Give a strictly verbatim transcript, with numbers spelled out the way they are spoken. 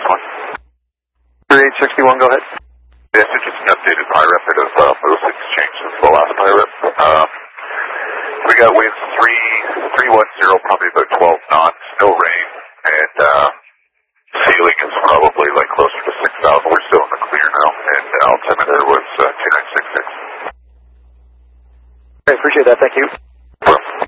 sixty-one. eight sixty-one, go ahead. Yes, it's just an updated pirate of uh, most things changed since the last pirate. Um, we got winds three, three one zero, probably about twelve knots, no rain, and uh, ceiling is probably like closer to six thousand. We're still in the clear now, and altimeter was uh, two nine six six. Okay, appreciate that, thank you.